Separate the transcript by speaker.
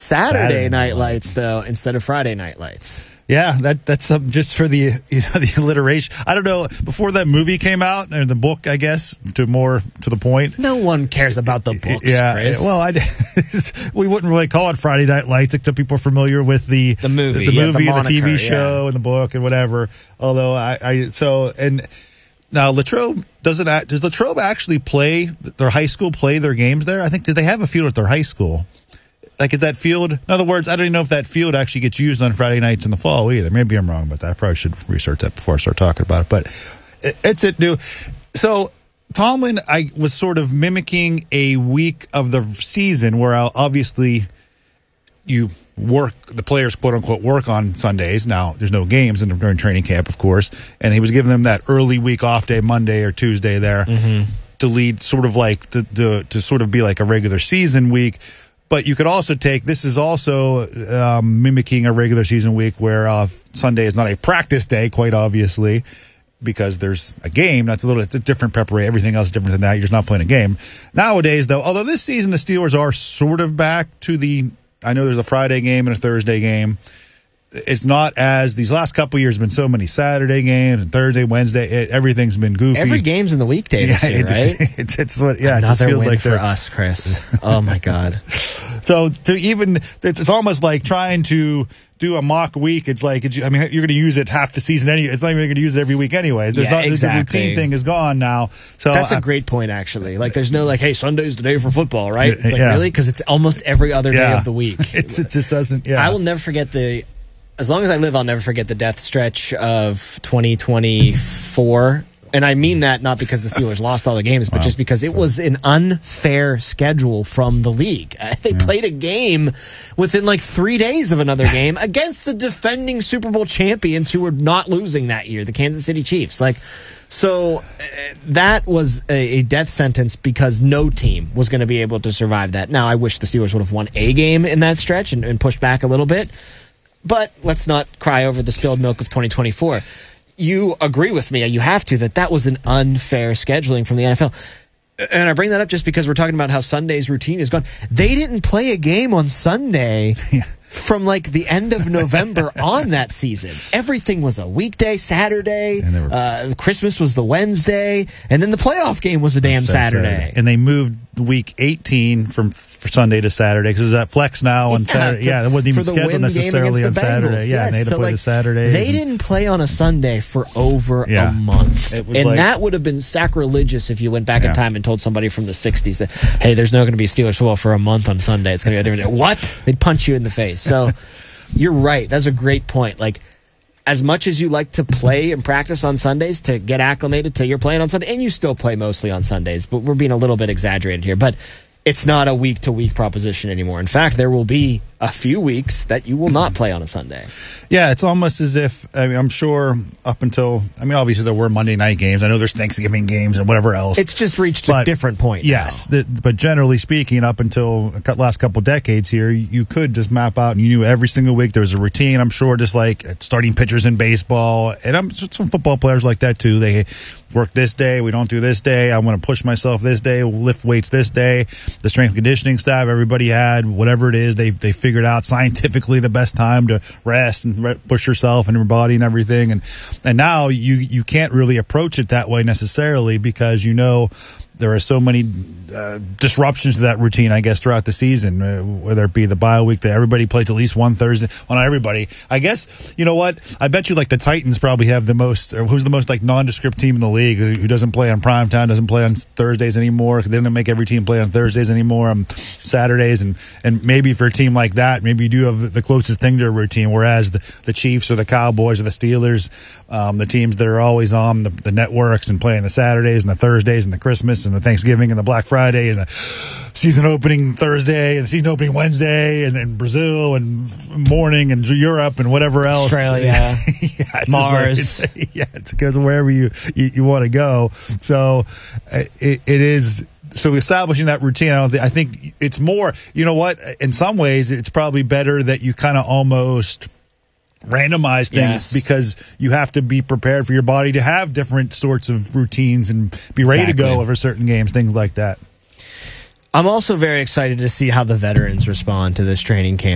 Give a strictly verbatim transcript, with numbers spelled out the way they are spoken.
Speaker 1: Saturday,
Speaker 2: Saturday
Speaker 1: Night
Speaker 2: Night
Speaker 1: Lights, though, instead of Friday Night Lights.
Speaker 2: Yeah, that that's something just for the you know, the alliteration. I don't know. Before that movie came out, or the book, I guess, to more to the point.
Speaker 1: No one cares about the books,
Speaker 2: yeah,
Speaker 1: Chris.
Speaker 2: well, I, we wouldn't really call it Friday Night Lights, except people are familiar with the
Speaker 1: the movie,
Speaker 2: the, the
Speaker 1: yeah,
Speaker 2: movie,
Speaker 1: the
Speaker 2: and the T V
Speaker 1: moniker,
Speaker 2: show,
Speaker 1: yeah.
Speaker 2: and the book, and whatever. Although I, I so and now Latrobe doesn't act, does Latrobe actually play their high school play their games there? I think did they have a field at their high school? Like, is that field, in other words, I don't even know if that field actually gets used on Friday nights in the fall either. Maybe I'm wrong about that. I probably should research that before I start talking about it. But it, it's it new. So Tomlin, I was sort of mimicking a week of the season where I'll obviously you work, the players, quote unquote, work on Sundays. Now, there's no games in, during training camp, of course. And he was giving them that early week off day, Monday or Tuesday there, mm-hmm. to lead sort of like, to, to, to sort of be like a regular season week. But you could also take, this is also um, mimicking a regular season week where uh, Sunday is not a practice day, quite obviously, because there's a game. That's a little, it's a different preparation. Everything else is different than that. You're just not playing a game. Nowadays, though, although this season the Steelers are sort of back to the, I know there's a Friday game and a Thursday game. It's not as, these last couple of years have been so many Saturday games and Thursday, Wednesday. It, everything's been goofy.
Speaker 1: Every game's in the weekday this
Speaker 2: yeah,
Speaker 1: year,
Speaker 2: it,
Speaker 1: right?
Speaker 2: It's, it's what, yeah,
Speaker 1: Another
Speaker 2: it just feels
Speaker 1: win
Speaker 2: like
Speaker 1: for us, Chris. Oh, my God.
Speaker 2: So to even, it's almost like trying to do a mock week. It's like, I mean, you're going to use it half the season anyway. It's not even going to use it every week anyway. There's
Speaker 1: yeah,
Speaker 2: not,
Speaker 1: exactly.
Speaker 2: The routine thing is gone now. So
Speaker 1: that's
Speaker 2: I,
Speaker 1: a great point, actually. Like, there's no like, hey, Sunday's the day for football, right? It's like,
Speaker 2: yeah.
Speaker 1: really? Because it's almost every other
Speaker 2: yeah.
Speaker 1: day of the week.
Speaker 2: It's, it just doesn't, yeah.
Speaker 1: I will never forget the, as long as I live, I'll never forget the death stretch of twenty twenty-four. And I mean that not because the Steelers lost all the games, but wow. just because it was an unfair schedule from the league. They yeah. played a game within like three days of another game against the defending Super Bowl champions who were not losing that year, the Kansas City Chiefs. Like, so uh, that was a, a death sentence because no team was going to be able to survive that. Now, I wish the Steelers would have won a game in that stretch and, and pushed back a little bit. But let's not cry over the spilled milk of twenty twenty-four. You agree with me, you have to, that that was an unfair scheduling from the N F L. And I bring that up just because we're talking about how Sunday's routine is gone. They didn't play a game on Sunday yeah. from like the end of November on that season. Everything was a weekday, Saturday. Were, uh, Christmas was the Wednesday. And then the playoff game was a damn Saturday. Saturday.
Speaker 2: And they moved week eighteen from for Sunday to Saturday because that flex now on yeah, Saturday. Yeah, it wasn't even scheduled necessarily on Saturday.
Speaker 1: Bengals.
Speaker 2: Yeah,
Speaker 1: yes.
Speaker 2: and they had to
Speaker 1: so
Speaker 2: play
Speaker 1: like,
Speaker 2: the Saturdays.
Speaker 1: They and, didn't play on a Sunday for over
Speaker 2: yeah.
Speaker 1: a month. And
Speaker 2: like,
Speaker 1: that would have been sacrilegious if you went back yeah. in time and told somebody from the sixties that, hey, there's not going to be Steelers football for a month on Sunday. It's going to be a different day. What? They'd punch you in the face. So you're right. That's a great point. Like, as much as you like to play and practice on Sundays to get acclimated to you're playing on Sunday, and you still play mostly on Sundays, but we're being a little bit exaggerated here. But it's not a week-to-week proposition anymore. In fact, there will be a few weeks that you will not play on a Sunday.
Speaker 2: Yeah, it's almost as if, I mean, I'm sure up until, I mean, obviously there were Monday night games. I know there's Thanksgiving games and whatever else.
Speaker 1: It's just reached
Speaker 2: but,
Speaker 1: a different point.
Speaker 2: Yes, the, but generally speaking, up until the last couple decades here, you could just map out and you knew every single week there was a routine. I'm sure just like starting pitchers in baseball, and I'm some football players like that too. They work this day, we don't do this day. I want to push myself this day, lift weights this day. The strength and conditioning staff, everybody had whatever it is, they they figured out scientifically the best time to rest and re- push yourself and your body and everything. And and now you you can't really approach it that way necessarily because you know there are so many uh, disruptions to that routine, I guess, throughout the season, uh, whether it be the bye week that everybody plays at least one Thursday. Well, not everybody. I guess, you know what? I bet you like the Titans probably have the most, or who's the most like nondescript team in the league who, who doesn't play on primetime, doesn't play on Thursdays anymore. They don't make every team play on Thursdays anymore, on Saturdays. And, and maybe for a team like that, maybe you do have the closest thing to a routine, whereas the, the Chiefs or the Cowboys or the Steelers, um, the teams that are always on the, the networks and playing the Saturdays and the Thursdays and the Christmas and the Thanksgiving and the Black Friday and the season opening Thursday and the season opening Wednesday and then Brazil and morning and Europe and whatever else.
Speaker 1: Australia,
Speaker 2: yeah, it's
Speaker 1: Mars.
Speaker 2: Like, it's, yeah, it goes wherever you, you, you want to go. So it, it is. So establishing that routine, I, don't think, I think it's more, you know what, in some ways it's probably better that you kind of almost randomize things yes. because you have to be prepared for your body to have different sorts of routines and be ready exactly. to go over certain games, things like that.
Speaker 1: I'm also very excited to see how the veterans respond to this training camp.